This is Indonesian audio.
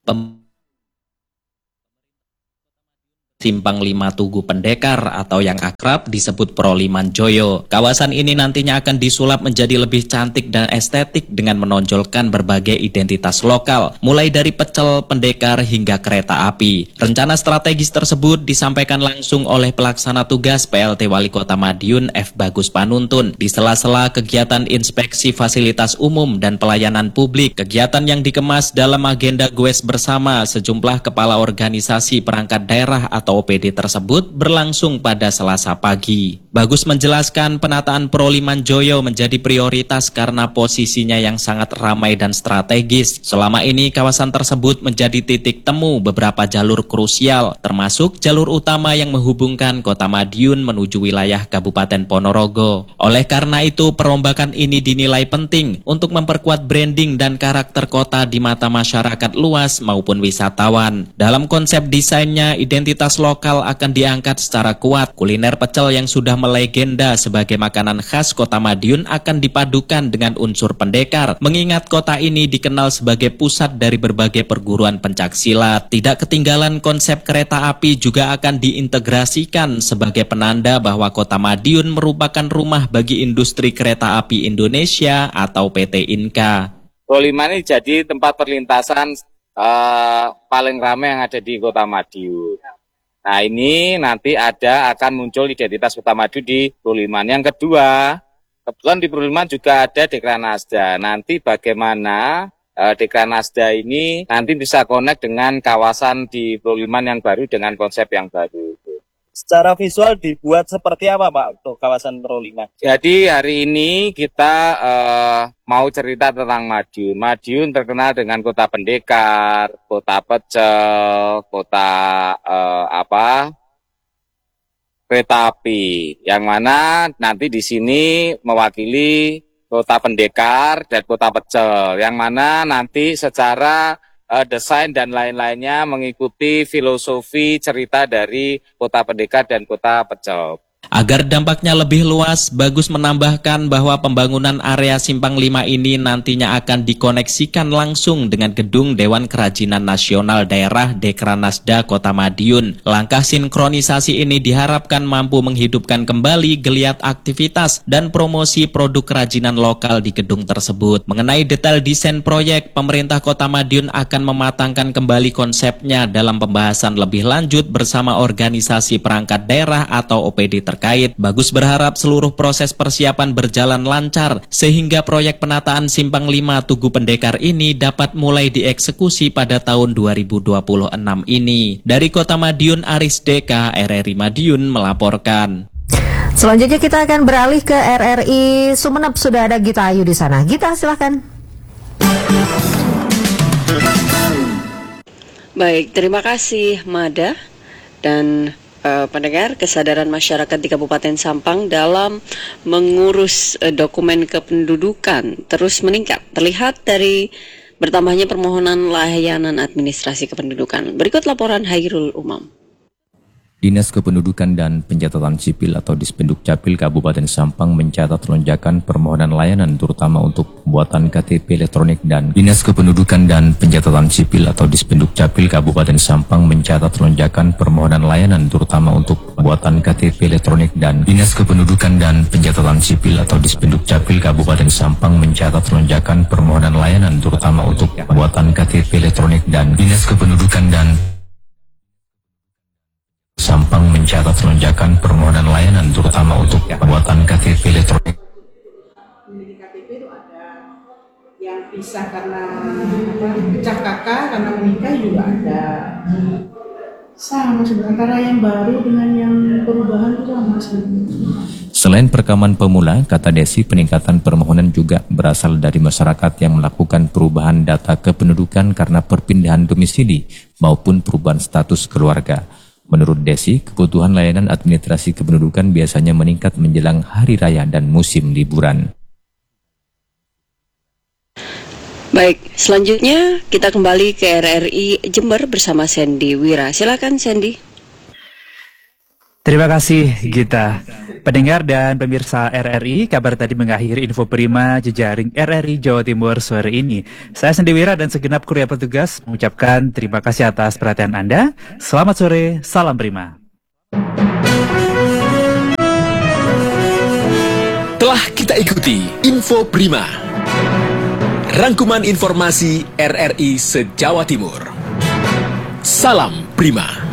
Simpang 5 Tugu Pendekar atau yang akrab disebut Proliman Joyo. Kawasan ini nantinya akan disulap menjadi lebih cantik dan estetik dengan menonjolkan berbagai identitas lokal, mulai dari pecel, pendekar hingga kereta api. Rencana strategis tersebut disampaikan langsung oleh pelaksana tugas PLT Wali Kota Madiun F. Bagus Panuntun di sela-sela kegiatan inspeksi fasilitas umum dan pelayanan publik. Kegiatan yang dikemas dalam agenda goes bersama sejumlah kepala organisasi perangkat daerah atau OPD tersebut berlangsung pada Selasa pagi. Bagus menjelaskan penataan Proliman Joyo menjadi prioritas karena posisinya yang sangat ramai dan strategis. Selama ini kawasan tersebut menjadi titik temu beberapa jalur krusial, termasuk jalur utama yang menghubungkan Kota Madiun menuju wilayah Kabupaten Ponorogo. Oleh karena itu, perombakan ini dinilai penting untuk memperkuat branding dan karakter kota di mata masyarakat luas maupun wisatawan. Dalam konsep desainnya, identitas lokal akan diangkat secara kuat. Kuliner pecel yang sudah melegenda sebagai makanan khas Kota Madiun akan dipadukan dengan unsur pendekar, mengingat kota ini dikenal sebagai pusat dari berbagai perguruan pencak silat. Tidak ketinggalan, konsep kereta api juga akan diintegrasikan sebagai penanda bahwa Kota Madiun merupakan rumah bagi industri kereta api Indonesia atau PT Inka. Proliman ini jadi tempat perlintasan paling ramai yang ada di Kota Madiun. Nah, ini nanti akan muncul identitas Kota Madiun di Proliman. Yang kedua, kebetulan di Proliman juga ada Dekranasda. Nanti bagaimana Dekranasda ini nanti bisa connect dengan kawasan di Proliman yang baru dengan konsep yang baru. Secara visual dibuat seperti apa Pak untuk kawasan Proliman? Jadi hari ini kita mau cerita tentang Madiun. Madiun terkenal dengan kota pendekar, kota pecel, kota kereta api. Yang mana nanti di sini mewakili kota pendekar dan kota pecel. Yang mana nanti secara desain dan lain-lainnya mengikuti filosofi cerita dari kota pendekar dan kota pecel. Agar dampaknya lebih luas, Bagus menambahkan bahwa pembangunan area Simpang 5 ini nantinya akan dikoneksikan langsung dengan gedung Dewan Kerajinan Nasional Daerah Dekranasda Kota Madiun. Langkah sinkronisasi ini diharapkan mampu menghidupkan kembali geliat aktivitas dan promosi produk kerajinan lokal di gedung tersebut. Mengenai detail desain proyek, pemerintah Kota Madiun akan mematangkan kembali konsepnya dalam pembahasan lebih lanjut bersama organisasi perangkat daerah atau OPD terkait. Bagus berharap seluruh proses persiapan berjalan lancar sehingga proyek penataan Simpang 5 Tugu Pendekar ini dapat mulai dieksekusi pada tahun 2026 ini. Dari Kota Madiun, Aris Deka, RRI Madiun melaporkan. Selanjutnya kita akan beralih ke RRI Sumeneb. Sudah ada Gita Ayu di sana. Gita, silakan. Baik, terima kasih Mada dan pendengar. Kesadaran masyarakat di Kabupaten Sampang dalam mengurus dokumen kependudukan terus meningkat. Terlihat dari bertambahnya permohonan layanan administrasi kependudukan. Berikut laporan Hairul Umam. Dinas Kependudukan dan Pencatatan Sipil atau Dispendukcapil Kabupaten Sampang mencatat lonjakan permohonan layanan terutama untuk pembuatan KTP elektronik dan Dinas Kependudukan dan Pencatatan Sipil atau Dispendukcapil Kabupaten Sampang mencatat lonjakan permohonan layanan terutama untuk pembuatan KTP elektronik dan Dinas Kependudukan dan Pencatatan Sipil atau Dispendukcapil Kabupaten Sampang mencatat lonjakan permohonan layanan terutama untuk pembuatan KTP elektronik dan Dinas Kependudukan dan Sampang mencatat lonjakan permohonan layanan terutama untuk pembuatan KTP elektronik. Di KTP itu ada yang pisah karena pecah kakak, karena menikah juga ada. Sama sebenarnya yang baru dengan yang perubahan itu sama sebenarnya. Selain perekaman pemula, kata Desi, peningkatan permohonan juga berasal dari masyarakat yang melakukan perubahan data kependudukan karena perpindahan domisili maupun perubahan status keluarga. Menurut Desi, kebutuhan layanan administrasi kependudukan biasanya meningkat menjelang hari raya dan musim liburan. Baik, selanjutnya kita kembali ke RRI Jember bersama Sandy Wira. Silakan Sandy. Terima kasih Gita. Pendengar dan pemirsa RRI, kabar tadi mengakhiri info prima jejaring RRI Jawa Timur sore ini. Saya Sendi Wira dan segenap kru petugas mengucapkan terima kasih atas perhatian Anda. Selamat sore, salam prima. Telah kita ikuti Info Prima, rangkuman informasi RRI se-Jawa Timur. Salam Prima.